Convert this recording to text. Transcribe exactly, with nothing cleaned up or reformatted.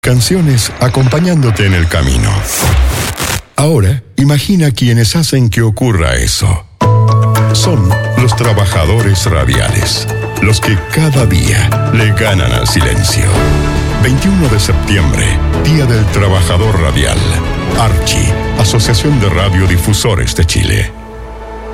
Canciones acompañándote en el camino. Ahora, imagina quienes hacen que ocurra eso. Son los trabajadores radiales, los que cada día le ganan al silencio. veintiuno de septiembre, Día del Trabajador Radial. Archi, Asociación de Radiodifusores de Chile.